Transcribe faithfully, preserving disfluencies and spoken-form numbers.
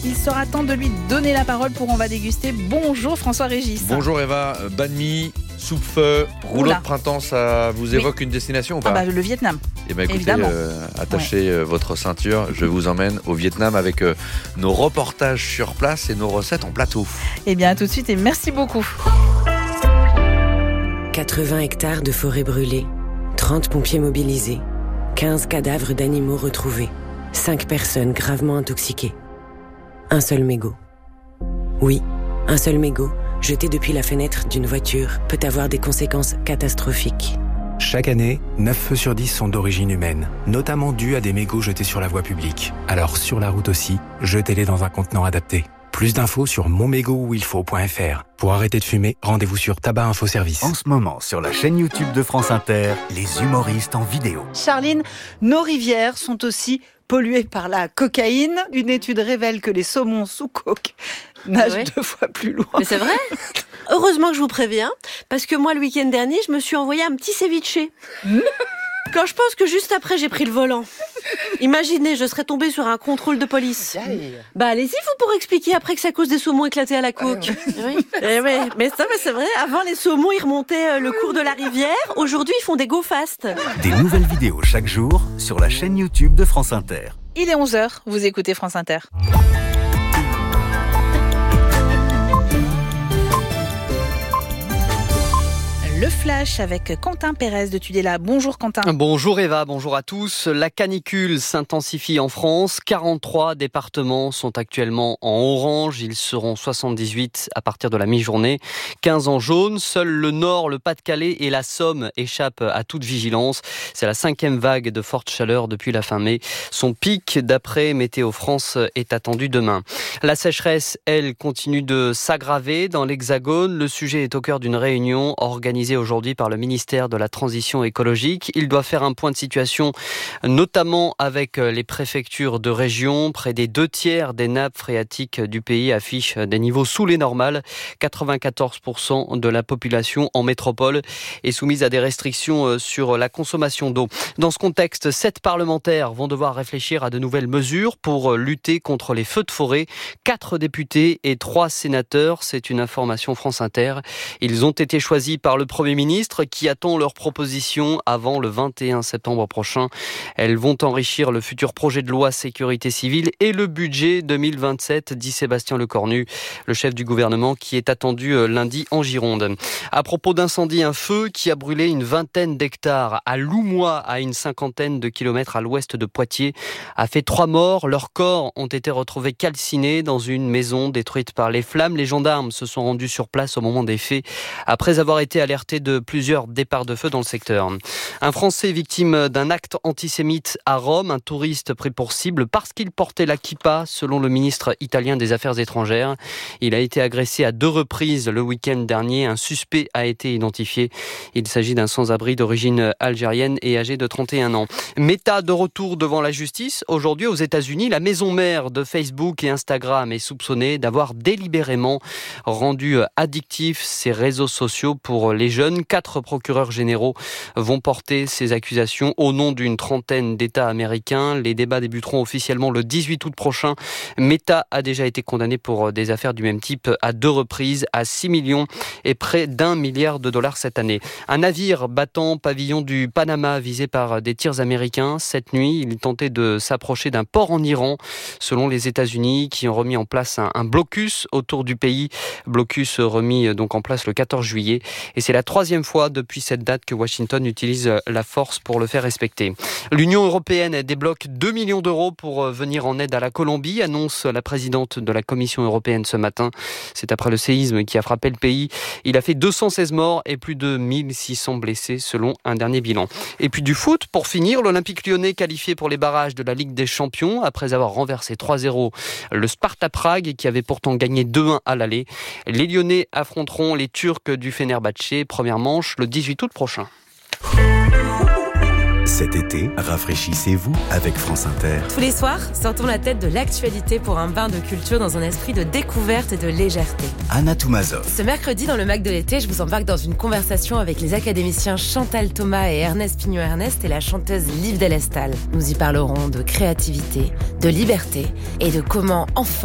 Il sera temps de lui donner la parole pour On va déguster. Bonjour François Régis. Bonjour Eva, banh mi, soupe-feu, rouleau Oula. de printemps, ça vous évoque oui. une destination ou pas? Ah bah, le Vietnam. Eh ben, écoutez, évidemment. Euh, attachez ouais. votre ceinture, je vous emmène au Vietnam avec euh, nos reportages sur place et nos recettes en plateau. Eh bien à tout de suite et merci beaucoup. quatre-vingts hectares de forêt brûlée, trente pompiers mobilisés, quinze cadavres d'animaux retrouvés, cinq personnes gravement intoxiquées. Un seul mégot. Oui, un seul mégot, jeté depuis la fenêtre d'une voiture, peut avoir des conséquences catastrophiques. Chaque année, neuf feux sur dix sont d'origine humaine, notamment dus à des mégots jetés sur la voie publique. Alors sur la route aussi, jetez-les dans un contenant adapté. Plus d'infos sur mon mégot où il faut point f r. Pour arrêter de fumer, rendez-vous sur Tabac Info Service. En ce moment, sur la chaîne YouTube de France Inter, les humoristes en vidéo. Charline, nos rivières sont aussi polluées par la cocaïne. Une étude révèle que les saumons sous coke nagent oui. deux fois plus loin. Mais c'est vrai. Heureusement que je vous préviens, parce que moi, le week-end dernier, je me suis envoyé un petit ceviche. Mmh. Quand je pense que juste après, j'ai pris le volant. Imaginez, je serais tombée sur un contrôle de police. Aïe. Bah allez-y, vous pourrez expliquer après que c'est à cause des saumons éclatés à la coke. Oui. Eh oui. Mais ça, mais c'est vrai, avant les saumons, ils remontaient le cours de la rivière. Aujourd'hui, ils font des go fast. Des nouvelles vidéos chaque jour sur la chaîne YouTube de France Inter. Il est onze heures, vous écoutez France Inter. Le flash avec Quentin Pérez de Tudela. Bonjour Quentin. Bonjour Eva, bonjour à tous. La canicule s'intensifie en France. quarante-trois départements sont actuellement en orange. Ils seront soixante-dix-huit à partir de la mi-journée. quinze en jaune. Seul le Nord, le Pas-de-Calais et la Somme échappent à toute vigilance. C'est la cinquième vague de forte chaleur depuis la fin mai. Son pic, d'après Météo France, est attendu demain. La sécheresse, elle, continue de s'aggraver dans l'Hexagone. Le sujet est au cœur d'une réunion organisée aujourd'hui par le ministère de la Transition écologique. Il doit faire un point de situation, notamment avec les préfectures de région. Près des deux tiers des nappes phréatiques du pays affichent des niveaux sous les normales. quatre-vingt-quatorze pour cent de la population en métropole est soumise à des restrictions sur la consommation d'eau. Dans ce contexte, sept parlementaires vont devoir réfléchir à de nouvelles mesures pour lutter contre les feux de forêt. Quatre députés et trois sénateurs, c'est une information France Inter. Ils ont été choisis par le Premier ministre qui attend leurs propositions avant le vingt et un septembre prochain. Elles vont enrichir le futur projet de loi sécurité civile et le budget deux mille vingt-sept, dit Sébastien Lecornu, le chef du gouvernement qui est attendu lundi en Gironde. À propos d'incendie, un feu qui a brûlé une vingtaine d'hectares à Loumois, à une cinquantaine de kilomètres à l'ouest de Poitiers, a fait trois morts. Leurs corps ont été retrouvés calcinés dans une maison détruite par les flammes. Les gendarmes se sont rendus sur place au moment des faits après avoir été alertés de plusieurs départs de feu dans le secteur. Un Français victime d'un acte antisémite à Rome, un touriste pris pour cible parce qu'il portait la kippa, selon le ministre italien des Affaires étrangères. Il a été agressé à deux reprises le week-end dernier. Un suspect a été identifié. Il s'agit d'un sans-abri d'origine algérienne et âgé de trente et un ans. Meta de retour devant la justice. Aujourd'hui, aux États-Unis, la maison mère de Facebook et Instagram est soupçonnée d'avoir délibérément rendu addictifs ces réseaux sociaux pour les jeunes. Quatre procureurs généraux vont porter ces accusations au nom d'une trentaine d'États américains. Les débats débuteront officiellement le dix-huit août prochain. Meta a déjà été condamné pour des affaires du même type à deux reprises, à six millions et près d'un milliard de dollars cette année. Un navire battant pavillon du Panama visé par des tirs américains. Cette nuit, il tentait de s'approcher d'un port en Iran, selon les États-Unis, qui ont remis en place un, un blocus autour du pays. Blocus remis donc en place le quatorze juillet. Et c'est la troisième fois depuis cette date que Washington utilise la force pour le faire respecter. L'Union européenne débloque deux millions d'euros pour venir en aide à la Colombie, annonce la présidente de la Commission européenne ce matin. C'est après le séisme qui a frappé le pays. Il a fait deux cent seize morts et plus de mille six cents blessés selon un dernier bilan. Et puis du foot, pour finir, l'Olympique lyonnais qualifié pour les barrages de la Ligue des Champions après avoir renversé trois zéro le Sparta Prague qui avait pourtant gagné deux un à l'aller. Les Lyonnais affronteront les Turcs du Fenerbahçe, première manche le dix-huit août prochain. Cet été, rafraîchissez-vous avec France Inter. Tous les soirs, sortons la tête de l'actualité pour un bain de culture dans un esprit de découverte et de légèreté. Anna Toumazov. Ce mercredi, dans le Mac de l'été, je vous embarque dans une conversation avec les académiciens Chantal Thomas et Ernest Pignot-Ernest et la chanteuse Liv Delestal. Nous y parlerons de créativité, de liberté et de comment enfin